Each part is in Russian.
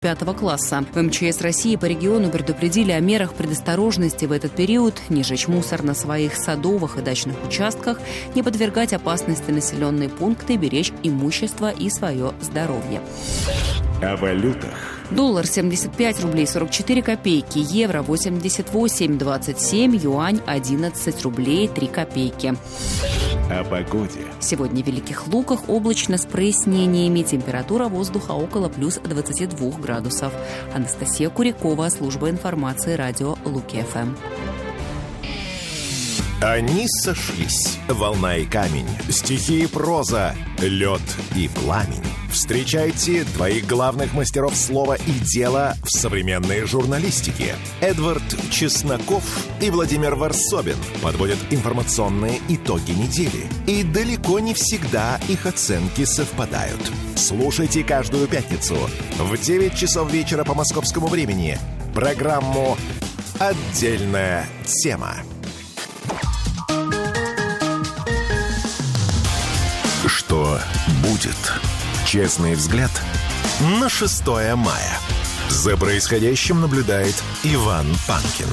5 класса. В МЧС России по региону предупредили о мерах предосторожности в этот период: не жечь мусор на своих садовых и дачных участках, не подвергать опасности населенные пункты, беречь имущество и свое здоровье. О валютах. Доллар 75 рублей 44 копейки, евро 88,27, юань 11 рублей 3 копейки. О погоде. Сегодня в Великих Луках облачно с прояснениями. Температура воздуха около плюс 22 градусов. Анастасия Курякова, служба информации радио Луки-ФМ. Они сошлись. Волна и камень, стихи и проза, лед и пламень. Встречайте двоих главных мастеров слова и дела в современной журналистике. Эдвард Чесноков и Владимир Варсобин подводят информационные итоги недели. И далеко не всегда их оценки совпадают. Слушайте каждую пятницу в 9 часов вечера по московскому времени программу «Отдельная тема». Что будет? Честный взгляд на 6 мая. За происходящим наблюдает Иван Панкин.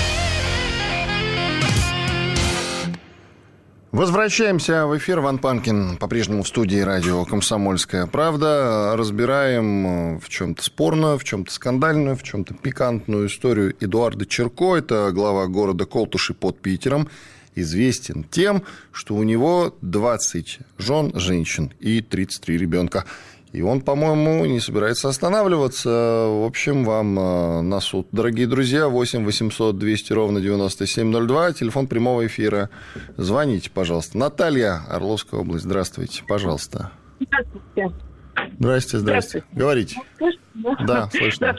Возвращаемся в эфир. Иван Панкин по-прежнему в студии радио «Комсомольская правда». Разбираем в чем-то спорную, в чем-то скандальную, в чем-то пикантную историю Эдуарда Чирко. Это глава города Колтуши под Питером. Известен тем, что у него 20 жен, женщин и 33 ребенка. И он, по-моему, не собирается останавливаться. В общем, вам на суд, дорогие друзья. 8 800 200 ровно 9702. Телефон прямого эфира. Звоните, пожалуйста. Наталья, Орловская область. Здравствуйте, пожалуйста. Здравствуйте. Здрасте. Говорите. Слышно? Да, слышно.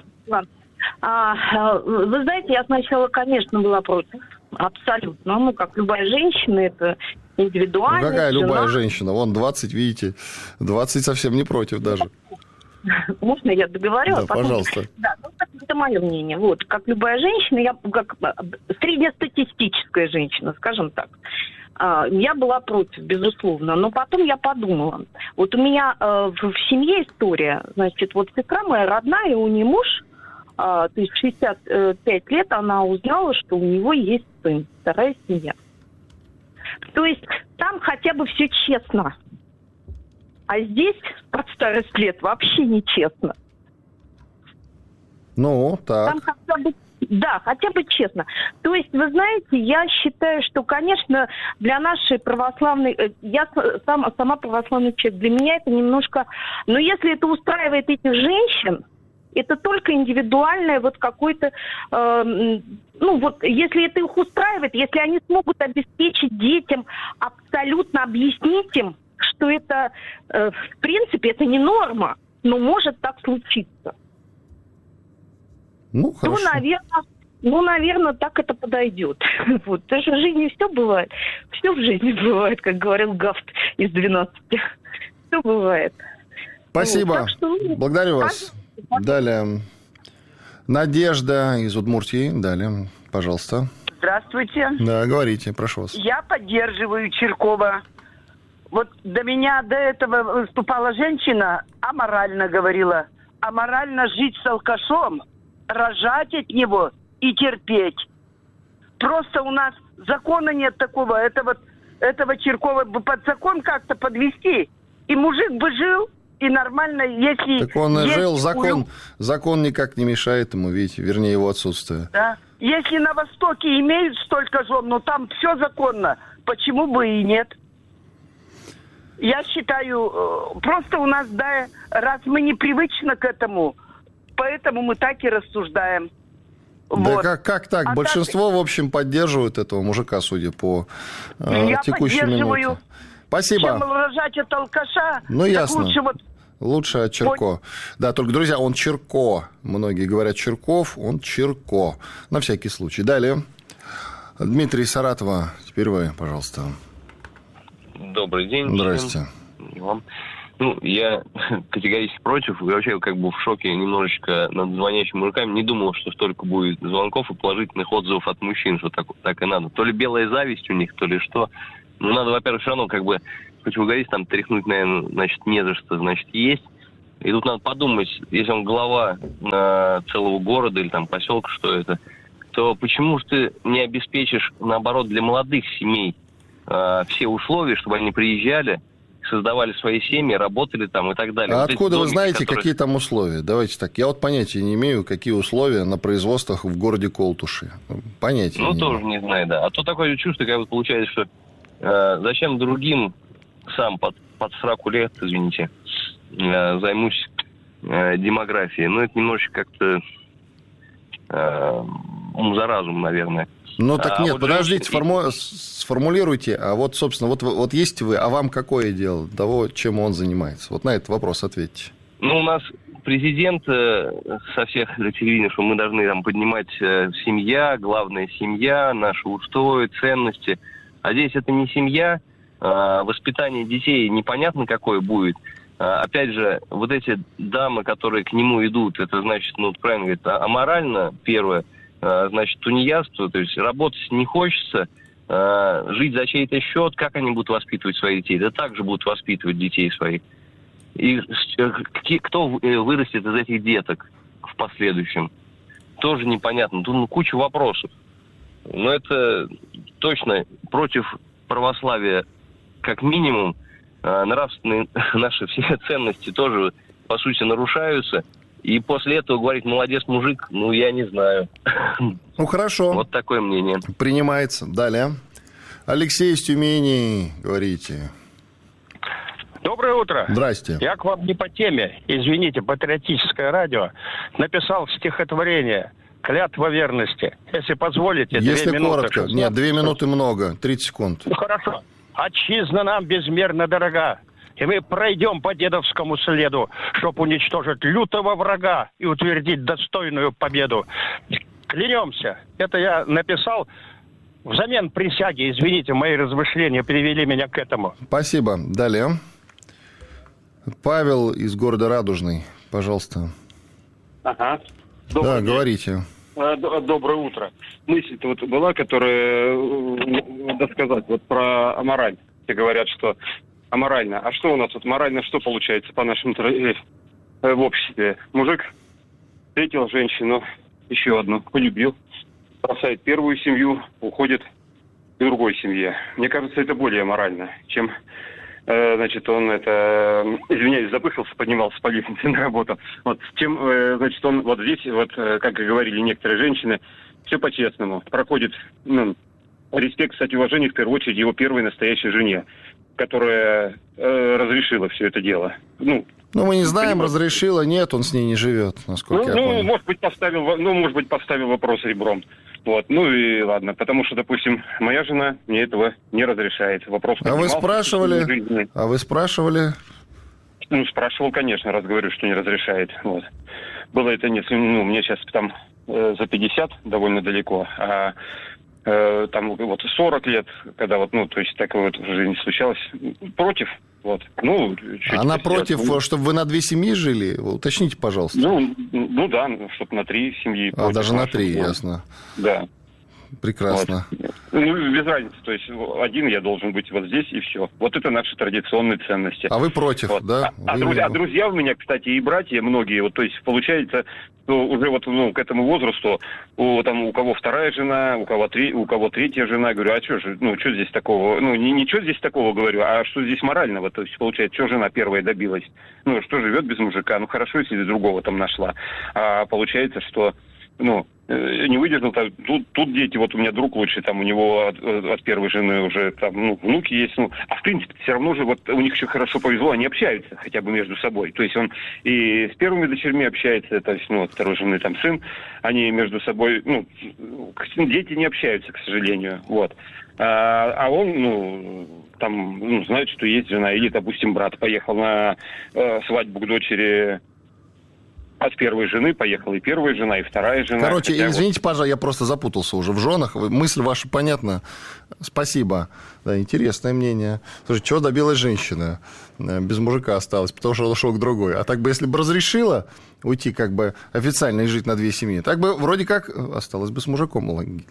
Вы знаете, я сначала, конечно, была против. Абсолютно. Ну, как любая женщина, это индивидуально. Ну, какая любая женщина? Вон 20, видите, 20 совсем не против даже. Можно я договорю? Да, пожалуйста. Да, ну, это мое мнение. Вот, как любая женщина, я как среднестатистическая женщина, скажем так. Я была против, безусловно, но потом я подумала. Вот у меня в семье история, значит, вот сестра моя родная, у нее муж, то есть 65 лет, она узнала, что у него есть сын, вторая семья. То есть там хотя бы все честно. А здесь под старость лет вообще нечестно. Ну, так. Там хотя бы, да, хотя бы честно. То есть, вы знаете, я считаю, что, конечно, для нашей православной... Я сама православный человек. Для меня это немножко... Но если это устраивает этих женщин, это только индивидуальное вот какое-то... ну вот, если это их устраивает, если они смогут обеспечить детям, абсолютно объяснить им, что это, в принципе, это не норма, но может так случиться. Ну, хорошо. Наверное, так это подойдет. Вот. Потому что в жизни все бывает. Все в жизни бывает, как говорил Гафт из 12. Все бывает. Спасибо. Вот, так что... Благодарю вас. Далее. Надежда из Удмуртии. Далее, пожалуйста. Здравствуйте. Да, говорите, прошу вас. Я поддерживаю Чиркова. Вот до этого выступала женщина, аморально говорила. Аморально жить с алкашом, рожать от него и терпеть. Просто у нас закона нет такого. Этого Чиркова бы под закон как-то подвести. И мужик бы жил, и нормально, если... Так он и жил, закон никак не мешает ему, видите, вернее, его отсутствие. Да. Если на Востоке имеют столько жен, но там все законно, почему бы и нет? Я считаю, просто у нас, да, раз мы не привычны к этому, поэтому мы так и рассуждаем. Да вот. как так? А большинство, в общем, поддерживают этого мужика, судя по текущей минуте. Спасибо. Чем рожать от алкаша, ну, ясно. Лучше от Чирко. Да, только, друзья, он Чирко. Многие говорят Чирков, он Чирко. На всякий случай. Далее. Дмитрий Саратова. Теперь вы, пожалуйста. Добрый день. Здрасте. Ну, я категорически против. И вообще, как бы в шоке немножечко над звонящими мужиками. Не думал, что столько будет звонков и положительных отзывов от мужчин, что так и надо. То ли белая зависть у них, то ли что. Ну, надо, во-первых, все равно, как бы, хоть вы говорите, там, тряхнуть, наверное, значит, не за что, значит, есть. И тут надо подумать, если он глава целого города или там поселка, что это, то почему же ты не обеспечишь, наоборот, для молодых семей все условия, чтобы они приезжали, создавали свои семьи, работали там и так далее. А вот откуда вы знаете, которые... какие там условия? Давайте так. Я вот понятия не имею, какие условия на производствах в городе Колтуши. Понятия не имею. тоже не знаю, да. А то такое чувство, как бы получается, что зачем другим сам под сраку лет, извините, займусь демографией. Ну, это немножечко как-то ум за разум, наверное. Ну, так нет, вот подождите, сформулируйте. А вот, собственно, вот есть вы, а вам какое дело того, чем он занимается? Вот на этот вопрос ответьте. Ну, у нас президент со всех телевидений, что мы должны там поднимать семья, главная семья, наши устои, ценности. А здесь это не семья, воспитание детей непонятно какое будет. Опять же, вот эти дамы, которые к нему идут, это значит, ну, правильно говорит, аморально, первое. Значит, тунеядство, то есть работать не хочется, жить за чей-то счет, как они будут воспитывать своих детей? Да так же будут воспитывать детей своих. И кто вырастет из этих деток в последующем? Тоже непонятно. Тут куча вопросов. Но это точно против православия как минимум. Нравственные наши все ценности тоже, по сути, нарушаются. И после этого говорить «молодец, мужик», ну, я не знаю. Ну, хорошо. Вот такое мнение. Принимается. Далее. Алексей из Тюмени, говорите. Доброе утро. Здрасте. Я к вам не по теме. Извините, патриотическое радио. Написал стихотворение «Клятва верности». Если позволите, 2 минуты. Если коротко. Нет, 2 минуты много. 30 секунд. Ну, хорошо. «Отчизна нам безмерно дорога. И мы пройдем по дедовскому следу, чтобы уничтожить лютого врага и утвердить достойную победу. Клянемся». Это я написал взамен присяги. Извините, мои размышления привели меня к этому. Спасибо. Далее. Павел из города Радужный. Пожалуйста. Ага. Да, говорите. Доброе утро. Мысль-то вот была, которая, надо сказать, вот про амораль. Все говорят, что аморально. А что у нас тут морально, что получается по нашему в обществе? Мужик встретил женщину, еще одну, полюбил, бросает первую семью, уходит к другой семье. Мне кажется, это более аморально, чем, значит, он извиняюсь, запыхался, поднимался по лестнице на работу. Вот, чем, значит, он вот здесь, вот, как и говорили некоторые женщины, все по-честному. Проходит, респект, кстати, уважение, в первую очередь, его первой настоящей жене, которая разрешила все это дело. Ну, мы не знаем, разрешила, нет, он с ней не живет, насколько я помню. Может быть, поставил вопрос ребром. Вот, ну и ладно, потому что, допустим, моя жена мне этого не разрешает. Вопрос поднимался. А вы спрашивали? Ну, спрашивал, конечно, раз говорю, что не разрешает. Вот. Было это мне сейчас там за 50 довольно далеко, а там вот 40 лет, когда вот, то есть такое вот в жизни случалось, против, вот, Она против, чтобы вы на 2 семьи жили? Уточните, пожалуйста. Ну да, чтобы на 3 семьи. Даже на 3, ясно. Да. Прекрасно. Вот. Без разницы, то есть один я должен быть вот здесь и все. Вот это наши традиционные ценности. А вы против, вот. Да? А друзья у меня, кстати, и братья многие, вот, то есть получается, что уже вот к этому возрасту, у кого вторая жена, у кого третья жена, говорю, а что же, что здесь такого, ничего здесь такого, говорю, а что здесь морального, то есть получается, что жена первая добилась, что живет без мужика, хорошо, если другого там нашла, а получается, что не выдержал, тут дети, вот у меня друг лучший, там у него от первой жены уже там, внуки есть, а в принципе все равно же вот у них еще хорошо повезло, они общаются хотя бы между собой, то есть он и с первыми дочерьми общается, то есть, от второй жены там сын, они между собой, дети не общаются, к сожалению, вот. А он, знает, что есть жена, или, допустим, брат поехал на свадьбу к дочери от первой жены, поехала и первая жена, и вторая жена. Короче, извините, пожалуйста, я просто запутался уже в женах. Мысль ваша понятна. Спасибо. Да, интересное мнение. Слушай, чего добилась женщина? Без мужика осталась, потому что он ушел к другой. А так бы, если бы разрешила уйти как бы официально и жить на 2 семьи, так бы вроде как осталась бы с мужиком.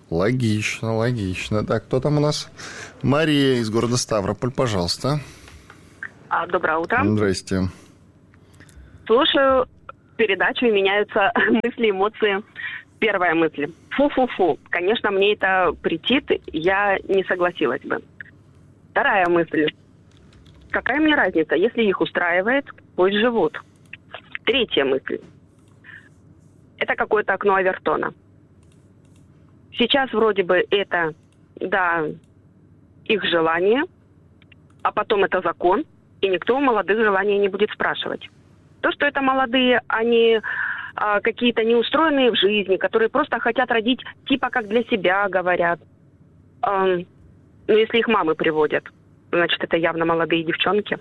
Логично. Так, кто там у нас? Мария из города Ставрополь, пожалуйста. Доброе утро. Здрасте. Слушаю передачу, и меняются мысли, эмоции. Первая мысль. Фу-фу-фу. Конечно, мне это претит, я не согласилась бы. Вторая мысль. Какая мне разница? Если их устраивает, пусть живут. Третья мысль. Это какое-то окно Овертона. Сейчас вроде бы это, да, их желание, а потом это закон, и никто у молодых желаний не будет спрашивать. То, что это молодые, они какие-то неустроенные в жизни, которые просто хотят родить типа как для себя, говорят. Но если их мамы приводят, значит, это явно молодые девчонки.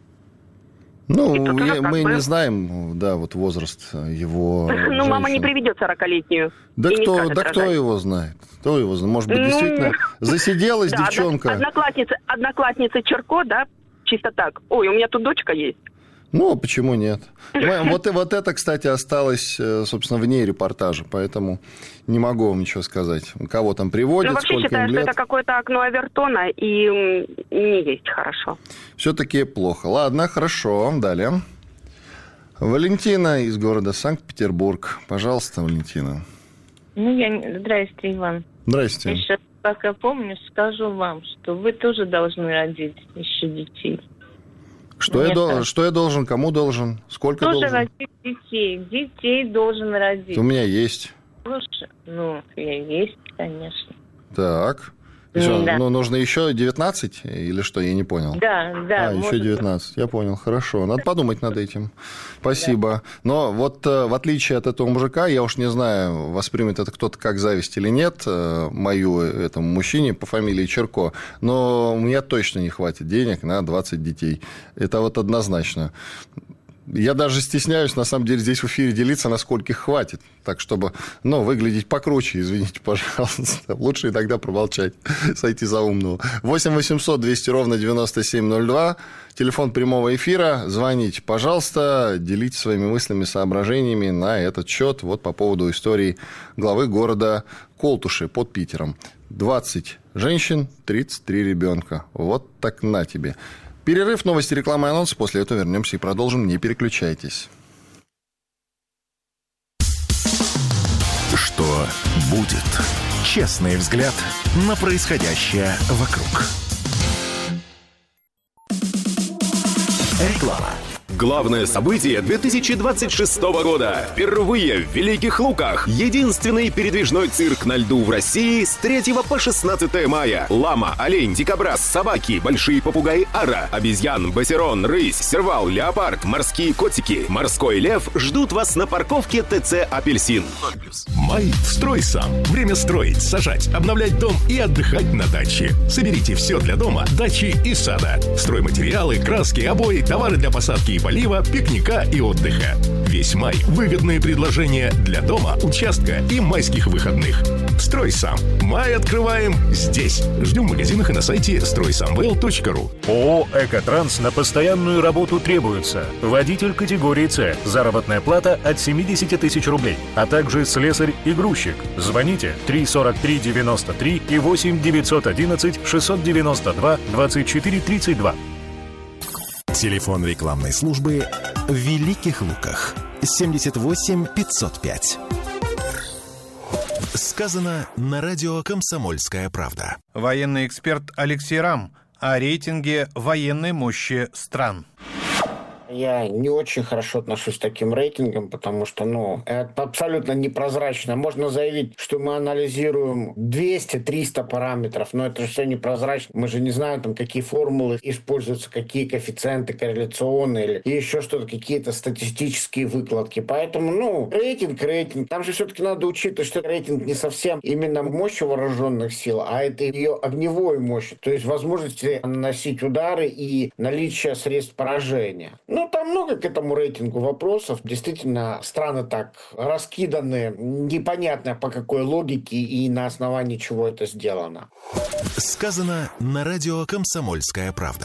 Ну, мы не знаем, да, вот возраст его женщин. Ну, мама не приведет 40-летнюю. Да кто его знает? Кто его знает? Может быть, действительно засиделась девчонка. Одноклассница Черко, да, чисто так. Ой, у меня тут дочка есть. Ну, почему нет? Вот это, кстати, осталось, собственно, вне репортажа, поэтому не могу вам ничего сказать. Кого там приводят, сколько им лет. Я вообще считаю, что это какое-то окно Овертона, и не есть хорошо. Все-таки плохо. Ладно, хорошо. Далее. Валентина из города Санкт-Петербург. Пожалуйста, Валентина. Здрасте, Иван. Здрасте. Я сейчас, пока помню, скажу вам, что вы тоже должны родить еще детей. Что я должен? Кому должен? Сколько тоже должен? Родить детей. Детей должен родить. У меня есть. Слушай, есть, конечно. Так. Да. Ну, нужно еще 19 или что? Я не понял. Да. Еще 19. Я понял. Хорошо. Надо подумать над этим. Спасибо. Да. Но вот в отличие от этого мужика, я уж не знаю, воспримет это кто-то как зависть или нет, мою этому мужчине по фамилии Черко, но мне точно не хватит денег на 20 детей. Это вот однозначно. Я даже стесняюсь, на самом деле, здесь в эфире делиться, насколько их хватит. Так, чтобы, выглядеть покруче, извините, пожалуйста. Лучше иногда промолчать, сойти за умного. 8 800 200 ровно 9702. Телефон прямого эфира. Звоните, пожалуйста, делитесь своими мыслями, соображениями на этот счет. Вот по поводу истории главы города Колтуши под Питером. 20 женщин, 33 ребенка. Вот так на тебе. Перерыв, новости, реклама и анонсы. После этого вернемся и продолжим. Не переключайтесь. Что будет? Честный взгляд на происходящее вокруг. Реклама. Главное событие 2026 года. Впервые в Великих Луках. Единственный передвижной цирк на льду в России с 3 по 16 мая. Лама, олень, дикобраз, собаки, большие попугаи ара, обезьян, басерон, рысь, сервал, леопард, морские котики, морской лев ждут вас на парковке ТЦ «Апельсин». Май «Строй сам». Время строить, сажать, обновлять дом и отдыхать на даче. Соберите все для дома, дачи и сада. Стройматериалы, краски, обои, товары для посадки и полива, пикника и отдыха. Весь май выгодные предложения для дома, участка и майских выходных. «Строй сам». Май открываем здесь. Ждем в магазинах и на сайте стройсамвел.ру. ООО «Экотранс» на постоянную работу требуется. Водитель категории «С». Заработная плата от 70 тысяч рублей. А также слесарь и грузчик. Звоните 343-93 и 8-911-692-24-32. Телефон рекламной службы в Великих Луках. 78 505. Сказано на радио «Комсомольская правда». Военный эксперт Алексей Рам о рейтинге военной мощи стран. Я не очень хорошо отношусь к таким рейтингам, потому что, это абсолютно непрозрачно. Можно заявить, что мы анализируем 200-300 параметров, но это же все непрозрачно. Мы же не знаем, какие формулы используются, какие коэффициенты корреляционные или еще что-то, какие-то статистические выкладки. Поэтому, рейтинг. Там же все-таки надо учитывать, что рейтинг не совсем именно мощи вооруженных сил, а это ее огневой мощь, то есть возможности наносить удары и наличие средств поражения. Там много к этому рейтингу вопросов. Действительно, страны так раскиданы, непонятно по какой логике и на основании чего это сделано. Сказано на радио «Комсомольская правда».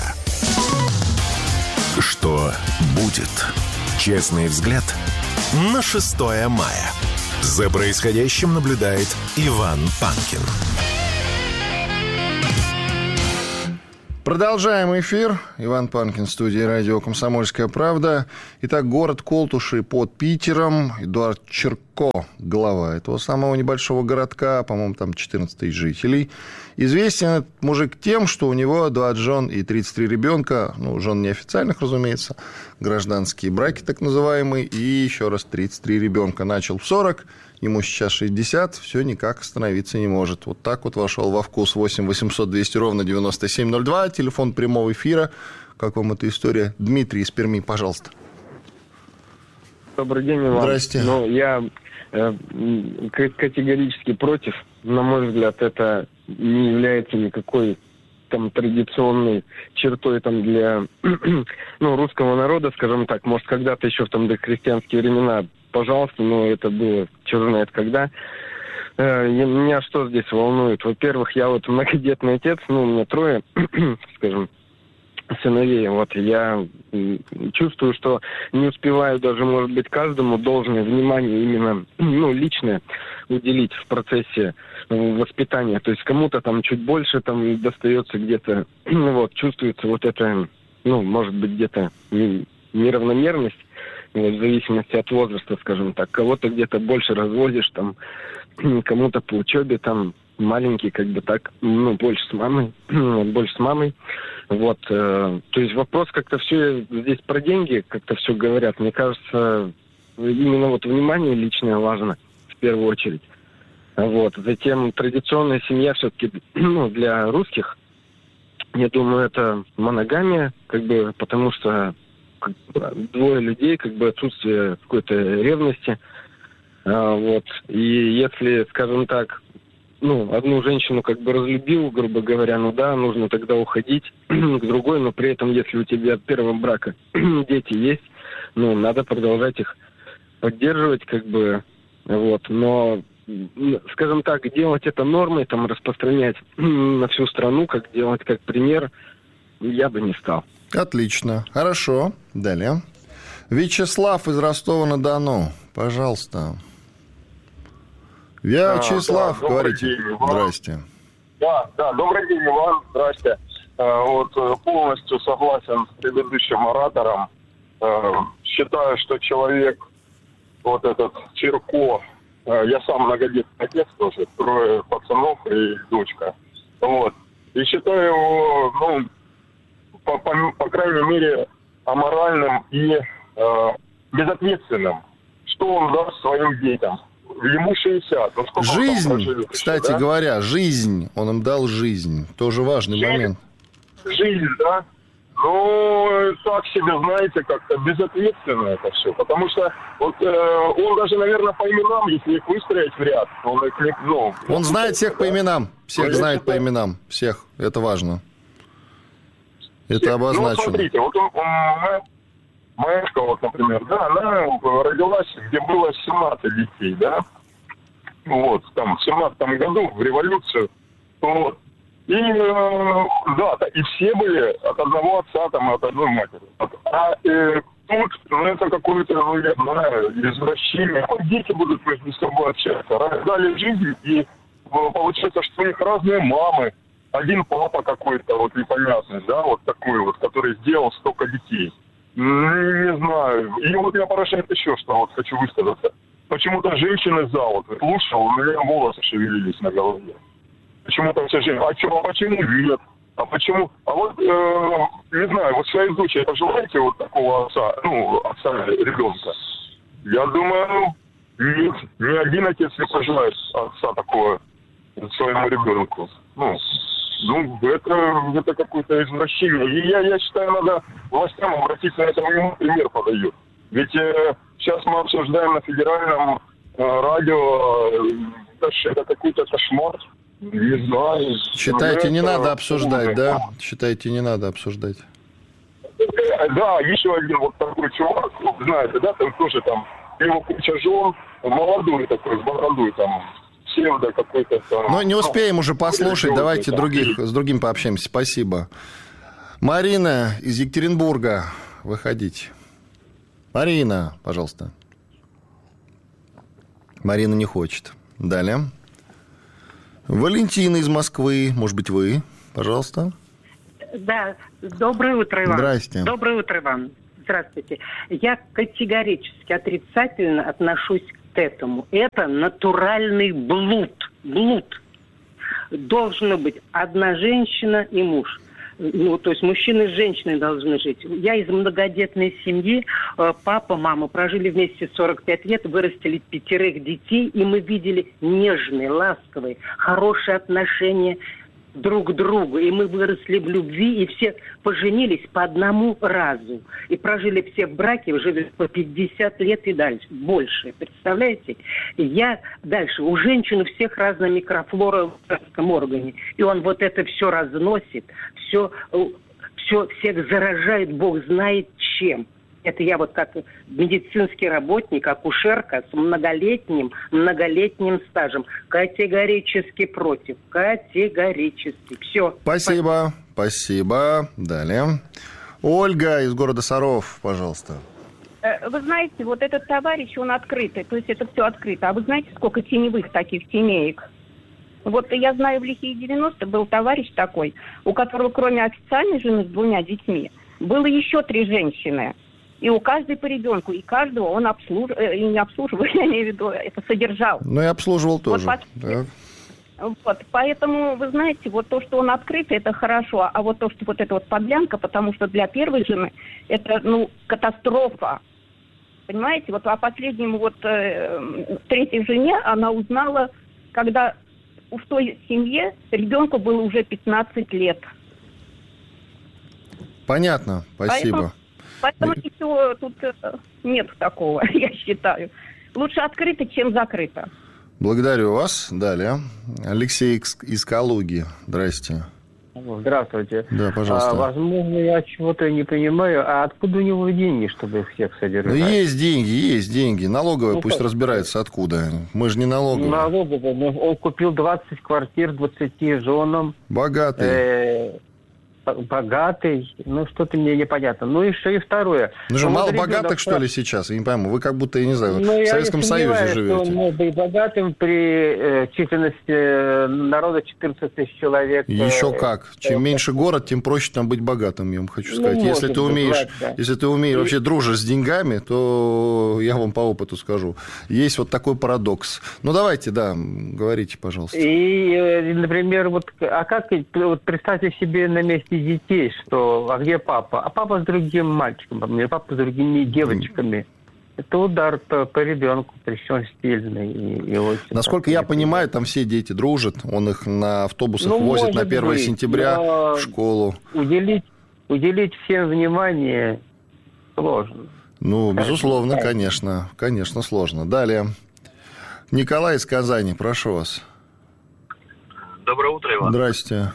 Что будет? Честный взгляд на 6 мая. За происходящим наблюдает Иван Панкин. Продолжаем эфир. Иван Панкин в студии радио «Комсомольская правда». Итак, город Колтуши под Питером. Эдуард Чирко, глава этого самого небольшого городка, по-моему, там 14 тысяч жителей. Известен этот мужик тем, что у него 20 жен и 33 ребенка. Ну, жен неофициальных, разумеется. Гражданские браки, так называемые. И еще раз 33 ребенка. Начал в 40. Ему сейчас 60, все никак остановиться не может. Вот так вот вошел во вкус. 8 800 200 ровно 9702. Телефон прямого эфира. Как вам эта история? Дмитрий из Перми, пожалуйста. Добрый день, Иван. Здрасте. Ну, я категорически против. На мой взгляд, это не является никакой там традиционной чертой там для русского народа, скажем так. Может, когда-то еще в там дохристианские времена, пожалуйста, но это было, черт знает когда. Меня что здесь волнует? Во-первых, я вот многодетный отец, у меня 3, скажем, сыновей. Вот я чувствую, что не успеваю даже, может быть, каждому должное внимание именно, личное уделить в процессе воспитания. То есть кому-то там чуть больше там достается где-то, чувствуется вот это, может быть, где-то неравномерность, в зависимости от возраста, скажем так. Кого-то где-то больше разводишь, там, кому-то по учебе, там, маленький, как бы так, больше с мамой. Вот, то есть вопрос как-то все здесь про деньги, как-то все говорят. Мне кажется, именно вот внимание личное важно в первую очередь. Вот, затем традиционная семья все-таки, для русских, я думаю, это моногамия, как бы, потому что 2 людей, как бы отсутствие какой-то ревности. Вот. И если, скажем так, одну женщину как бы разлюбил, грубо говоря, нужно тогда уходить к другой, но при этом, если у тебя от первого брака дети есть, надо продолжать их поддерживать, как бы, вот. Но, скажем так, делать это нормой, там, распространять на всю страну, как делать как пример, я бы не стал. Отлично. Хорошо. Далее. Вячеслав из Ростова-на-Дону. Пожалуйста. Вячеслав, да, говорите. День, здрасте. Да, добрый день, Иван. Здрасте. Вот полностью согласен с предыдущим оратором. Считаю, что человек, вот этот Чирко, я сам многодетный отец тоже, 3 пацанов и дочка. Вот. И считаю его, по крайней мере, аморальным и безответственным. Что он даст своим детям? Ему 60. Жизнь, кстати говоря, жизнь. Он им дал жизнь. Тоже важный момент. Жизнь, да? Так себе, знаете, как-то безответственно это все. Потому что вот он даже, наверное, по именам, если их выстроить в ряд, он их не... Он знает всех по именам. Всех знает по именам. Всех. Это важно. Это обозначено. Смотрите, вот моя школа, например, да, она родилась, где было 17 детей, да, вот, там, в 17 году, в революцию, вот, и, и все были от одного отца, там, от одной матери. Тут, это какое-то, я знаю, извращение. Дети будут между собой общаться, раздали жизнь, и получается, что у них разные мамы. Один папа какой-то, вот непонятный, да, вот такой вот, который сделал столько детей. Не знаю. И вот меня поражает еще, что вот хочу высказаться. Почему-то женщины за вот слушал, у меня волосы шевелились на голове. Почему-то все женщины. Почему нет? А почему? А вот, не знаю, вот своей дочери пожелаете вот такого отца, отца ребенка? Я думаю, нет, ни один отец не пожелает отца такого своему ребенку. Это какое-то извращение. И я считаю, надо властям обратиться на это, ему пример подают. Ведь сейчас мы обсуждаем на федеральном радио, это какой-то кошмар. Не знаю. Считаете, не надо обсуждать, да? Считаете, не надо обсуждать? Да, еще один вот такой чувак, знаете, да, там тоже там, его куча жен, молодой такой, с бородой там, псевдо какой-то там. Но не успеем уже послушать, давайте с другим пообщаемся. Спасибо. Марина из Екатеринбурга, выходите. Марина, пожалуйста. Марина не хочет. Далее. Валентина из Москвы, может быть, вы, пожалуйста. Да, доброе утро, Иван. Здрасте. Доброе утро, Иван. Здравствуйте. Я категорически отрицательно отношусь к этому. Это натуральный блуд. Блуд. Должна быть одна женщина и муж. Ну, то есть мужчина с женщиной должны жить. Я из многодетной семьи. Папа, мама прожили вместе 45 лет, вырастили 5 детей, и мы видели нежные, ласковые, хорошие отношения друг к другу. И мы выросли в любви, и все поженились по одному разу. И прожили все в браке уже по 50 лет и дальше, больше. Представляете? И я дальше. У женщин у всех разная микрофлора в женском органе. И он вот это все разносит, все всех заражает, Бог знает чем. Это я вот как медицинский работник, акушерка с многолетним стажем категорически против. Категорически. Все. Спасибо. Далее. Ольга из города Саров, пожалуйста. Вы знаете, вот этот товарищ, он открытый, то есть это все открыто. А вы знаете, сколько теневых таких семеек? Вот я знаю, в лихие 90-е был товарищ такой, у которого кроме официальной жены с 2 детьми, было еще 3 женщины. И у каждой по ребенку, и каждого он не обслуживал, я имею в виду, это содержал. Ну и обслуживал тоже. Вот, поэтому, вы знаете, вот то, что он открытый, это хорошо, а вот то, что вот это вот подлянка, потому что для первой жены это, катастрофа. Понимаете, вот о последнем третьей жене она узнала, когда в той семье ребенку было уже 15 лет. Понятно, спасибо. Поэтому ничего тут нет такого, я считаю. Лучше открыто, чем закрыто. Благодарю вас. Далее. Алексей из Калуги. Здрасте. Здравствуйте. Да, пожалуйста. Возможно, я чего-то не понимаю. А откуда у него деньги, чтобы их всех содержать? Ну, есть деньги. Налоговая пусть разбирается, откуда. Мы же не налоговая. Налоговая. Он купил 20 квартир 20 женам. Богатый. Богатый, что-то мне непонятно. Ну и что, и второе. Ну же, мало богатых, что ли, сейчас? Я не пойму, вы как будто, я не знаю, в Советском Союзе живете. Он мог быть богатым при численности народа 14 тысяч человек. Еще как. Чем меньше город, тем проще там быть богатым, я вам хочу сказать. Если ты умеешь, вообще дружишь с деньгами, то я вам по опыту скажу. Есть вот такой парадокс. Ну, давайте, говорите, пожалуйста. И, например, представьте себе на месте детей, а где папа? А папа с другим мальчиком, папа с другими девочками. Это удар по ребенку, причем сильный. И очень. Насколько я понимаю, там все дети дружат, он их на автобусах возит на 1 сентября в школу. Уделить всем внимание сложно. Безусловно, конечно, сложно. Далее. Николай из Казани, прошу вас. Доброе утро, Иван. Здрасте.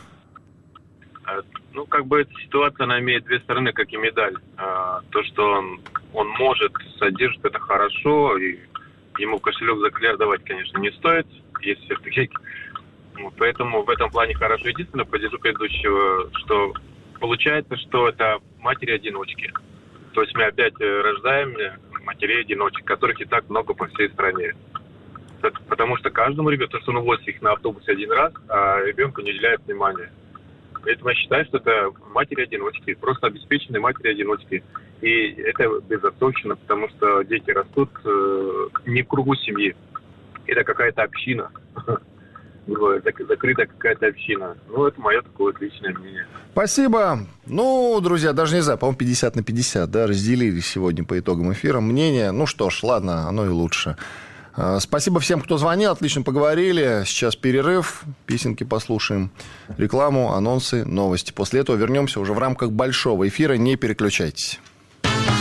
Эта ситуация, она имеет 2 стороны, как и медаль. То, что он может содержать, это хорошо, и ему кошелек заглядывать, конечно, не стоит, есть сертификат. Поэтому в этом плане хорошо. Единственное, поддержу предыдущего, что получается, что это матери-одиночки. То есть мы опять рождаем матерей-одиночек, которых и так много по всей стране. Потому что каждому ребенку, что он возит их на автобусе 1 раз, а ребенку не уделяет внимания. Поэтому я считаю, что это матери-одиночки, просто обеспеченные матери-одиночки. И это безотцовщина, потому что дети растут не в кругу семьи. Это какая-то община. Закрытая какая-то община. Это мое такое личное мнение. Спасибо. Друзья, даже не знаю, по-моему, 50 на 50, разделились сегодня по итогам эфира мнения. Что ж, ладно, оно и лучше. Спасибо всем, кто звонил, отлично поговорили. Сейчас перерыв, песенки послушаем, рекламу, анонсы, новости. После этого вернемся уже в рамках большого эфира. Не переключайтесь.